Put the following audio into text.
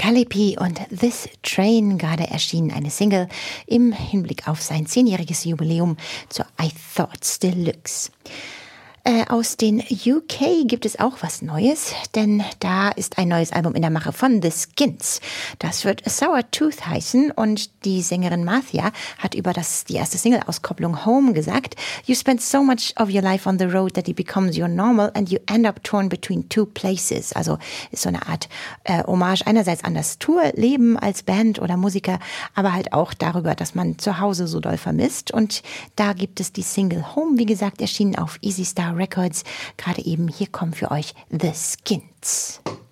Calliope und This Train, gerade erschienen eine Single im Hinblick auf sein 10-jähriges Jubiläum zur I Thoughts Deluxe. Aus den UK gibt es auch was Neues, denn da ist ein neues Album in der Mache von The Skins. Das wird Sour Tooth heißen und die Sängerin Marcia hat über die erste Single-Auskopplung Home gesagt: "You spend so much of your life on the road that it becomes your normal and you end up torn between two places." Also ist so eine Art Hommage einerseits an das Tourleben als Band oder Musiker, aber halt auch darüber, dass man zu Hause so doll vermisst. Und da gibt es die Single Home, wie gesagt, erschienen auf Easy Star Records. Gerade eben, hier kommen für euch The Skins.